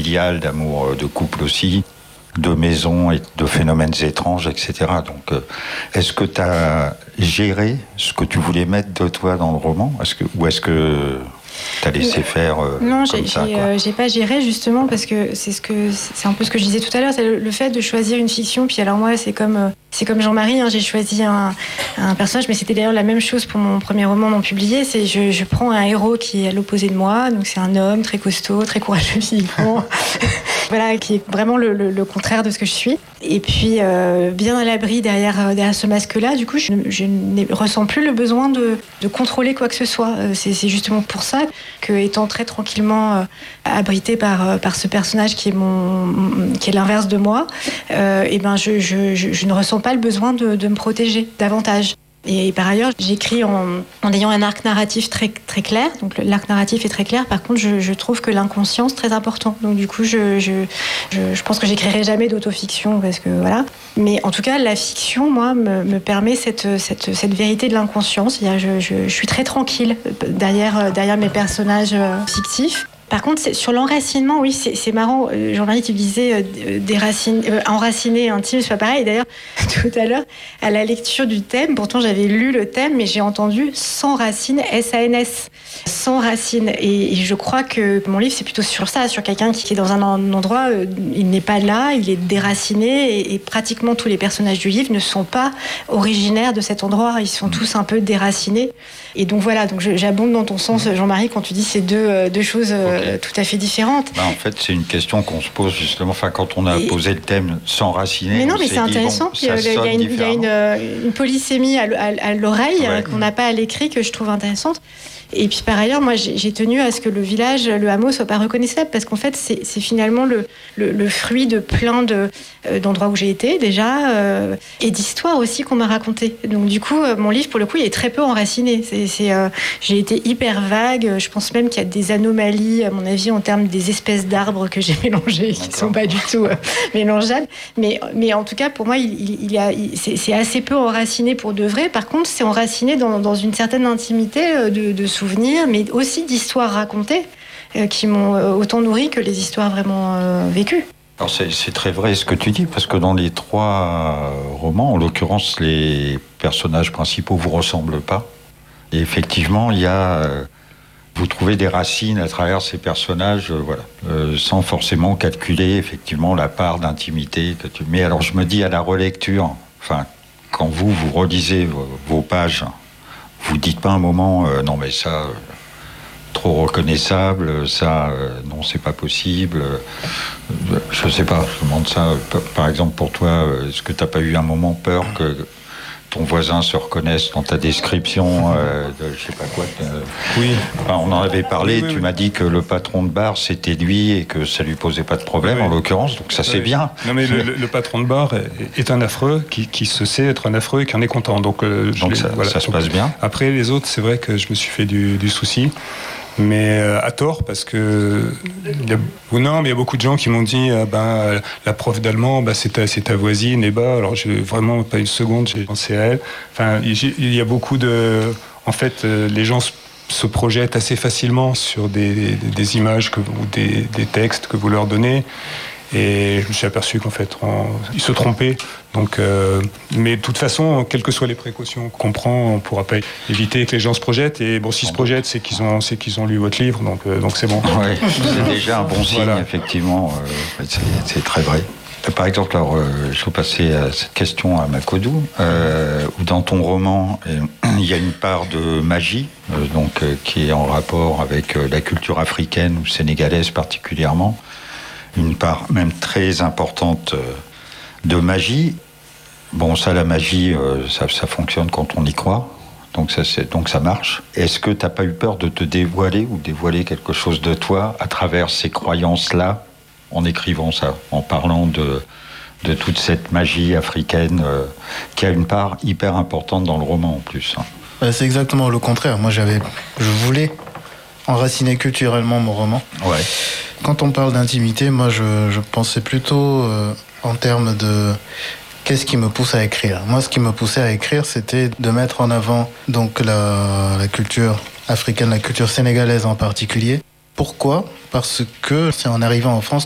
familial, d'amour de couple aussi, de maison et de phénomènes étranges, etc. Donc, est-ce que tu as géré ce que tu voulais mettre de toi dans le roman ? Ou est-ce que t'as laissé faire Non, comme j'ai pas géré, justement, parce que c'est un peu ce que je disais tout à l'heure, c'est le fait de choisir une fiction. Puis alors moi, c'est comme Jean-Marie, j'ai choisi un personnage, mais c'était d'ailleurs la même chose pour mon premier roman non publié. C'est je prends un héros qui est à l'opposé de moi, donc c'est un homme très costaud, très courageux physiquement, voilà, qui est vraiment le contraire de ce que je suis. Et puis bien à l'abri derrière ce masque-là, du coup, je ne ressens plus le besoin de contrôler quoi que ce soit. C'est justement pour ça que, étant très tranquillement abrité par ce personnage qui est l'inverse de moi, et ben je ne ressens pas le besoin de me protéger davantage. Et par ailleurs, j'écris en ayant un arc narratif très, très clair. Donc l'arc narratif est très clair. Par contre, je trouve que l'inconscient, c'est très important. Donc du coup, je pense que j'écrirai jamais d'autofiction parce que voilà. Mais en tout cas, la fiction, moi, me permet cette vérité de l'inconscient. C'est-à-dire, je suis très tranquille derrière mes personnages fictifs. Par contre, sur l'enracinement, oui, c'est marrant. Jean-Marie, tu disais enraciné, intime, c'est pas pareil. D'ailleurs, tout à l'heure, à la lecture du thème, pourtant j'avais lu le thème, mais j'ai entendu sans racine, S-A-N-S, sans racine. Et je crois que mon livre, c'est plutôt sur ça, sur quelqu'un qui est dans un endroit, il n'est pas là, il est déraciné, et pratiquement tous les personnages du livre ne sont pas originaires de cet endroit. Ils sont tous un peu déracinés. Et donc voilà, donc j'abonde dans ton sens, Jean-Marie, quand tu dis ces deux choses tout à fait différentes. En fait, c'est une question qu'on se pose justement, quand on a posé le thème s'enraciner. Mais non, mais c'est intéressant. Il y a une polysémie à l'oreille qu'on n'a pas à l'écrit, que je trouve intéressante. Et puis par ailleurs, moi j'ai tenu à ce que le village, le hameau, soit pas reconnaissable, parce qu'en fait c'est finalement le fruit de plein d'endroits où j'ai été déjà, et d'histoires aussi qu'on m'a racontées. Donc du coup, mon livre, pour le coup, il est très peu enraciné. J'ai été hyper vague. Je pense même qu'il y a des anomalies, à mon avis, en termes des espèces d'arbres que j'ai mélangées, qui ne sont pas du tout mélangeables. Mais en tout cas, pour moi, c'est assez peu enraciné pour de vrai. Par contre, c'est enraciné dans une certaine intimité de souvenirs, mais aussi d'histoires racontées qui m'ont autant nourri que les histoires vraiment vécues. Alors c'est très vrai ce que tu dis, parce que dans les 3 romans, en l'occurrence, les personnages principaux vous ressemblent pas. Et effectivement, vous trouvez des racines à travers ces personnages, sans forcément calculer effectivement la part d'intimité que tu mets. Alors je me dis, à la relecture, quand vous relisez vos pages, vous dites pas un moment non mais ça trop reconnaissable, ça non c'est pas possible, je sais pas, je demande ça par exemple pour toi, est-ce que t'as pas eu un moment peur que ton voisin se reconnaisse dans ta description de je sais pas quoi Oui. On en avait parlé, tu m'as dit que le patron de bar c'était lui et que ça lui posait pas de problème en l'occurrence, donc ça c'est bien. Non mais le patron de bar est un affreux qui se sait être un affreux et qui en est content, donc ça se passe bien. Après les autres, c'est vrai que je me suis fait du souci, mais à tort, parce que il y a beaucoup de gens qui m'ont dit la prof d'allemand, c'est ta voisine, et alors j'ai vraiment pas une seconde, j'ai pensé à elle. Il y a beaucoup en fait, les gens se projettent assez facilement sur des images ou des textes que vous leur donnez. Et je me suis aperçu qu'en fait, ils se trompaient. Donc, mais de toute façon, quelles que soient les précautions qu'on prend, on ne pourra pas éviter que les gens se projettent. Et bon, s'ils se projettent, c'est qu'ils ont lu votre livre, donc c'est bon. Ouais, c'est déjà un bon signe, voilà. Effectivement. C'est très vrai. Par exemple, je vais passer à cette question à Macodou, où dans ton roman, il y a une part de magie, qui est en rapport avec la culture africaine ou sénégalaise particulièrement. Une part même très importante de magie. Bon, ça, la magie, ça fonctionne quand on y croit. Donc ça marche. Est-ce que tu n'as pas eu peur de te dévoiler ou dévoiler quelque chose de toi à travers ces croyances-là, en écrivant ça, en parlant de toute cette magie africaine qui a une part hyper importante dans le roman en plus. C'est exactement le contraire. Moi, je voulais enraciner culturellement mon roman. Ouais. Quand on parle d'intimité, moi, je pensais plutôt en termes de qu'est-ce qui me pousse à écrire. Moi, ce qui me poussait à écrire, c'était de mettre en avant donc la culture africaine, la culture sénégalaise en particulier. Pourquoi ? Parce que c'est en arrivant en France